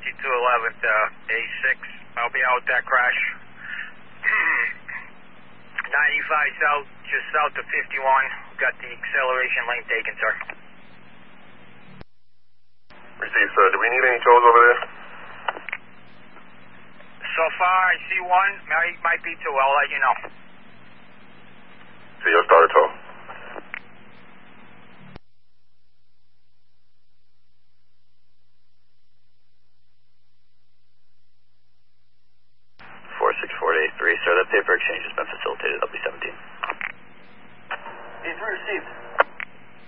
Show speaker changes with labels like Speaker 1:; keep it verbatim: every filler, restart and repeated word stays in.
Speaker 1: fifty-two eleventh, uh, A six. I'll be out that crash. ninety-five south, just south of fifty-one. Got the acceleration lane taken, sir.
Speaker 2: Received, sir. Do we need any tows over there?
Speaker 1: So far, I see one. Might, might be two. I'll let you know.
Speaker 2: See, you'll start a tow.
Speaker 3: four six four eight three, sir. That paper exchange has been facilitated. I'll be seventeen.
Speaker 4: eight three received.